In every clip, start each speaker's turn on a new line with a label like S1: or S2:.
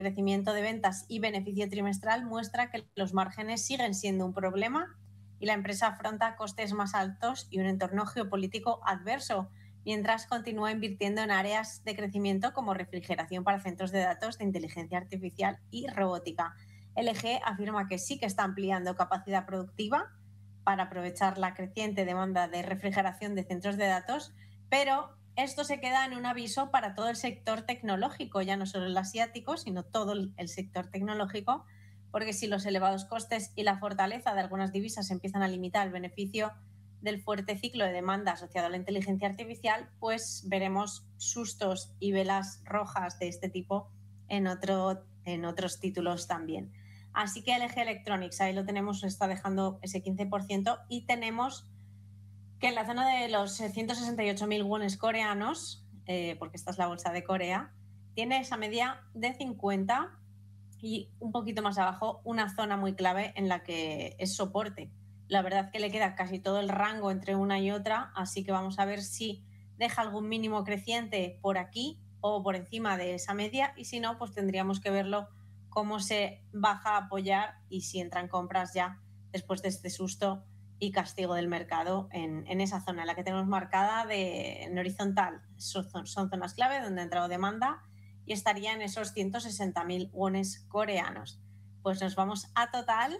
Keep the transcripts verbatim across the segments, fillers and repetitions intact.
S1: crecimiento de ventas y beneficio trimestral muestra que los márgenes siguen siendo un problema y la empresa afronta costes más altos y un entorno geopolítico adverso, mientras continúa invirtiendo en áreas de crecimiento como refrigeración para centros de datos de inteligencia artificial y robótica. L G afirma que sí que está ampliando capacidad productiva para aprovechar la creciente demanda de refrigeración de centros de datos, pero esto se queda en un aviso para todo el sector tecnológico, ya no solo el asiático, sino todo el sector tecnológico, porque si los elevados costes y la fortaleza de algunas divisas empiezan a limitar el beneficio del fuerte ciclo de demanda asociado a la inteligencia artificial, pues veremos sustos y velas rojas de este tipo en, otro, en otros títulos también. Así que L G Electronics, ahí lo tenemos, está dejando ese quince por ciento y tenemos que en la zona de los ciento sesenta y ocho mil wones coreanos, eh, porque esta es la bolsa de Corea, tiene esa media de cincuenta y un poquito más abajo una zona muy clave en la que es soporte. La verdad es que le queda casi todo el rango entre una y otra, así que vamos a ver si deja algún mínimo creciente por aquí o por encima de esa media, y si no, pues tendríamos que verlo cómo se baja a apoyar y si entran compras ya después de este susto y castigo del mercado en, en esa zona, en la que tenemos marcada de, en horizontal. Son, son zonas clave donde ha entrado demanda y estaría en esos ciento sesenta mil wones coreanos. Pues nos vamos a Total,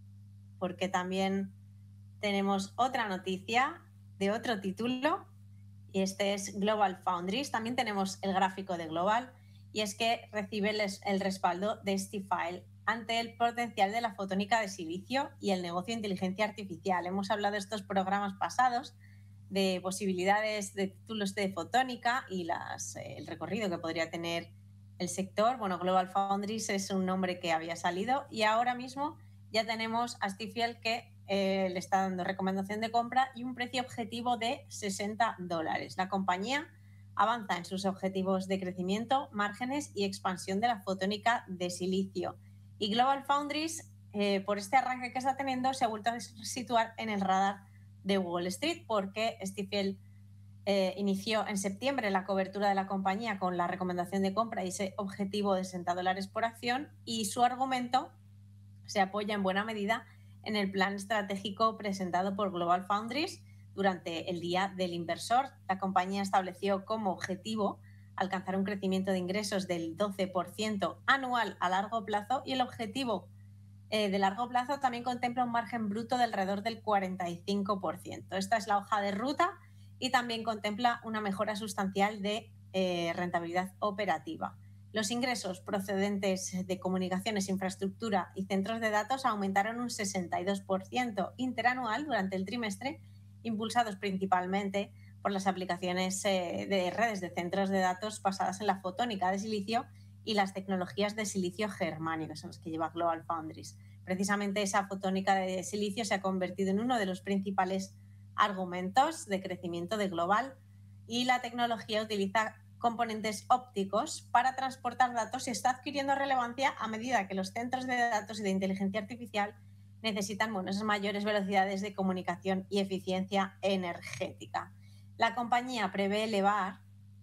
S1: porque también tenemos otra noticia de otro título, y este es Global Foundries. También tenemos el gráfico de Global, y es que recibe el, el respaldo de STFile ante el potencial de la fotónica de silicio y el negocio de inteligencia artificial. Hemos hablado de estos programas pasados de posibilidades de títulos de fotónica y las, eh, el recorrido que podría tener el sector. Bueno, Global Foundries es un nombre que había salido y ahora mismo ya tenemos a STFile que eh, le está dando recomendación de compra y un precio objetivo de sesenta dólares. La compañía avanza en sus objetivos de crecimiento, márgenes y expansión de la fotónica de silicio. Y Global Foundries, eh, por este arranque que está teniendo, se ha vuelto a situar en el radar de Wall Street, porque STFile eh, inició en septiembre la cobertura de la compañía con la recomendación de compra y ese objetivo de sesenta dólares por acción, y su argumento se apoya en buena medida en el plan estratégico presentado por Global Foundries durante el Día del Inversor. La compañía estableció como objetivo alcanzar un crecimiento de ingresos del doce por ciento anual a largo plazo, y el objetivo eh, de largo plazo también contempla un margen bruto de alrededor del cuarenta y cinco por ciento. Esta es la hoja de ruta y también contempla una mejora sustancial de eh, rentabilidad operativa. Los ingresos procedentes de comunicaciones, infraestructura y centros de datos aumentaron un sesenta y dos por ciento interanual durante el trimestre, impulsados principalmente por las aplicaciones eh, de redes de centros de datos basadas en la fotónica de silicio y las tecnologías de silicio germanio, que son las que lleva Global Foundries. Precisamente esa fotónica de silicio se ha convertido en uno de los principales argumentos de crecimiento de Global, y la tecnología utiliza componentes ópticos para transportar datos y está adquiriendo relevancia a medida que los centros de datos y de inteligencia artificial necesitan, bueno, esas mayores velocidades de comunicación y eficiencia energética. La compañía prevé elevar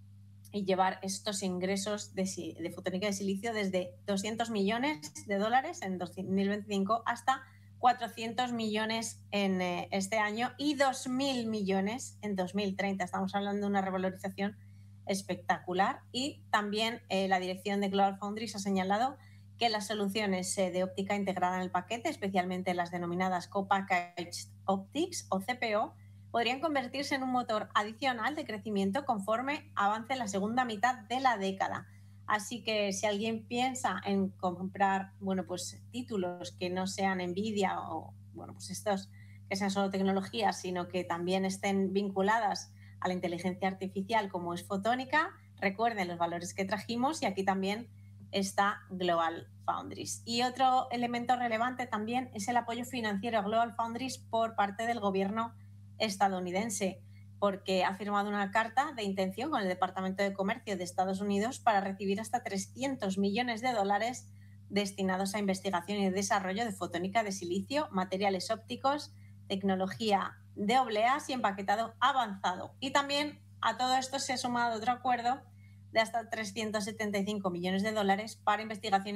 S1: y llevar estos ingresos de, de fotónica de silicio desde doscientos millones de dólares en dos mil veinticinco hasta cuatrocientos millones en eh, este año y dos mil millones en dos mil treinta. Estamos hablando de una revalorización espectacular. Y también eh, la dirección de Global Foundries ha señalado que las soluciones eh, de óptica integrada en el paquete, especialmente las denominadas Co-Packaged Optics o C P O, podrían convertirse en un motor adicional de crecimiento conforme avance la segunda mitad de la década. Así que si alguien piensa en comprar, bueno, pues títulos que no sean Nvidia o, bueno, pues estos que sean solo tecnologías, sino que también estén vinculadas a la inteligencia artificial como es fotónica, recuerden los valores que trajimos, y aquí también está Global Foundries. Y otro elemento relevante también es el apoyo financiero a Global Foundries por parte del gobierno estadounidense, porque ha firmado una carta de intención con el Departamento de Comercio de Estados Unidos para recibir hasta trescientos millones de dólares destinados a investigación y desarrollo de fotónica de silicio, materiales ópticos, tecnología de obleas y empaquetado avanzado. Y también a todo esto se ha sumado otro acuerdo de hasta trescientos setenta y cinco millones de dólares para investigación